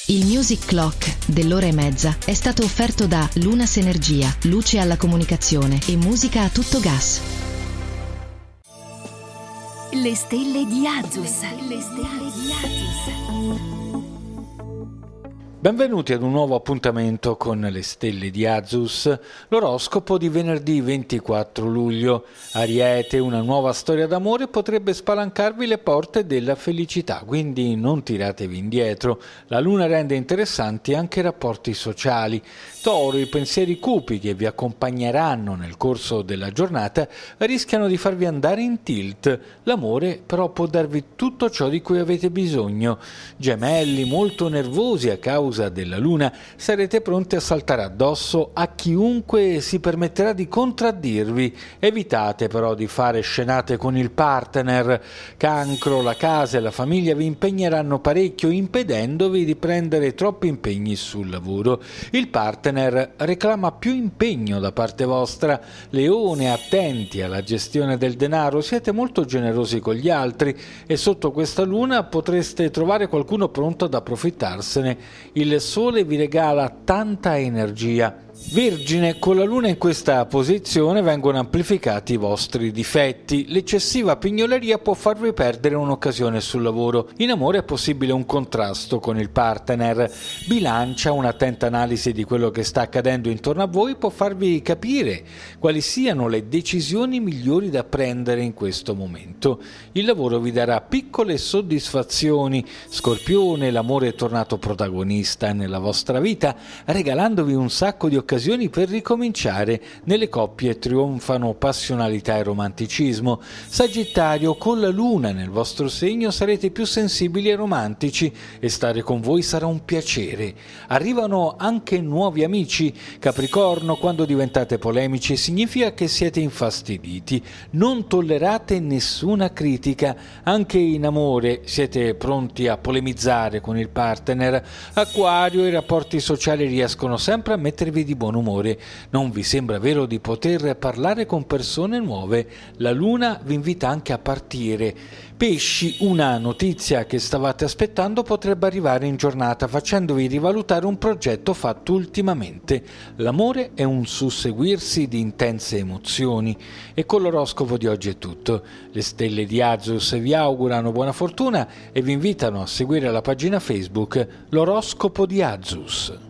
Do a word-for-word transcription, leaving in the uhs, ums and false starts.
Il Music Clock dell'ora e mezza è stato offerto da Lunas Energia, luce alla comunicazione e musica a tutto gas. Le stelle di Azus. Le stelle di Azus. Benvenuti ad un nuovo appuntamento con le stelle di Azus, l'oroscopo di venerdì ventiquattro luglio. Ariete, una nuova storia d'amore potrebbe spalancarvi le porte della felicità, quindi non tiratevi indietro. La luna rende interessanti anche i rapporti sociali. Toro, i pensieri cupi che vi accompagneranno nel corso della giornata rischiano di farvi andare in tilt. L'amore però può darvi tutto ciò di cui avete bisogno. Gemelli, molto nervosi a causa della luna, sarete pronti a saltare addosso a chiunque si permetterà di contraddirvi. Evitate però di fare scenate con il partner. Cancro, la casa e la famiglia vi impegneranno parecchio, impedendovi di prendere troppi impegni sul lavoro. Il partner reclama più impegno da parte vostra. Leone, attenti alla gestione del denaro, siete molto generosi con gli altri e sotto questa luna potreste trovare qualcuno pronto ad approfittarsene. Il sole vi regala tanta energia. Vergine, con la luna in questa posizione vengono amplificati i vostri difetti. L'eccessiva pignoleria può farvi perdere un'occasione sul lavoro. In amore è possibile un contrasto con il partner. Bilancia, un'attenta analisi di quello che sta accadendo intorno a voi può farvi capire quali siano le decisioni migliori da prendere in questo momento. Il lavoro vi darà piccole soddisfazioni. Scorpione, l'amore è tornato protagonista nella vostra vita, regalandovi un sacco di occasioni per ricominciare. Nelle coppie trionfano passionalità e romanticismo. Sagittario, con la luna nel vostro segno sarete più sensibili e romantici e stare con voi sarà un piacere. Arrivano anche nuovi amici. Capricorno, quando diventate polemici significa che siete infastiditi. Non tollerate nessuna critica. Anche in amore siete pronti a polemizzare con il partner. Acquario, i rapporti sociali riescono sempre a mettervi di buon umore. Non vi sembra vero di poter parlare con persone nuove. La luna vi invita anche a partire. Pesci, una notizia che stavate aspettando potrebbe arrivare in giornata facendovi rivalutare un progetto fatto ultimamente. L'amore è un susseguirsi di intense emozioni. E con l'oroscopo di oggi è tutto. Le stelle di Azus vi augurano buona fortuna e vi invitano a seguire la pagina Facebook L'oroscopo di Azus.